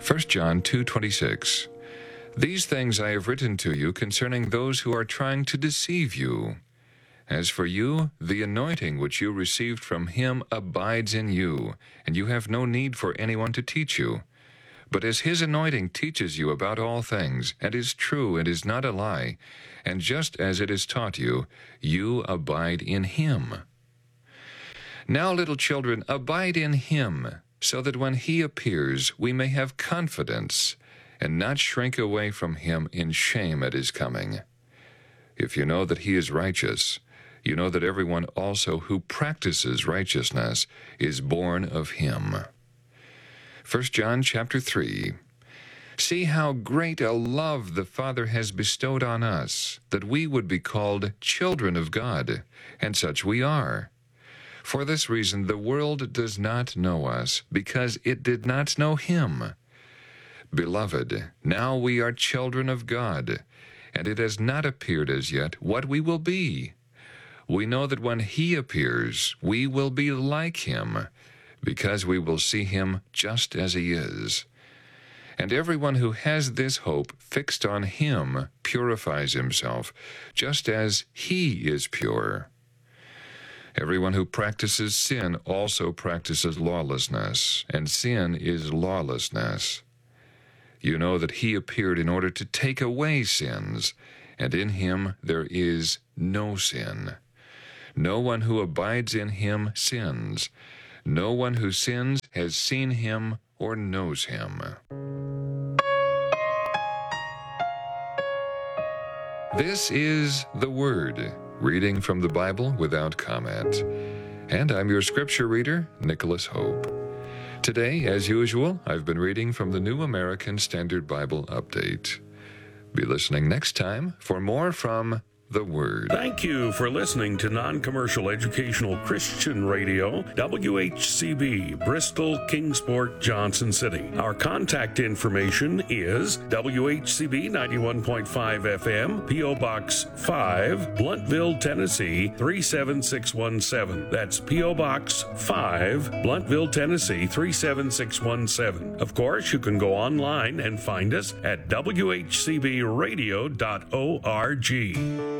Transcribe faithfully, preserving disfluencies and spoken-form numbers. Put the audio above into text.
First John two twenty-six. These things I have written to you concerning those who are trying to deceive you. As for you, the anointing which you received from him abides in you, and you have no need for anyone to teach you. But as his anointing teaches you about all things, and is true and is not a lie, and just as it is taught you, you abide in him. Now, little children, abide in him, so that when he appears, we may have confidence, and not shrink away from him in shame at his coming. If you know that he is righteous, you know that everyone also who practices righteousness is born of him. First John chapter three. See how great a love the Father has bestowed on us, that we would be called children of God, and such we are. For this reason the world does not know us, because it did not know him. Beloved, now we are children of God, and it has not appeared as yet what we will be. We know that when he appears, we will be like him, because we will see him just as he is. And everyone who has this hope fixed on him purifies himself, just as he is pure. Everyone who practices sin also practices lawlessness, and sin is lawlessness. You know that he appeared in order to take away sins, and in him there is no sin. No one who abides in him sins. No one who sins has seen him or knows him. This is the Word, reading from the Bible without comment. And I'm your scripture reader, Nicholas Hope. Today, as usual, I've been reading from the New American Standard Bible Update. Be listening next time for more from the Word. Thank you for listening to Non-Commercial Educational Christian Radio, W H C B, Bristol, Kingsport, Johnson City. Our contact information is W H C B ninety-one point five F M, P O. Box five, Blountville, Tennessee three seven six one seven. That's P O. Box five, Blountville, Tennessee three seven six one seven. Of course, you can go online and find us at w h c b radio dot org.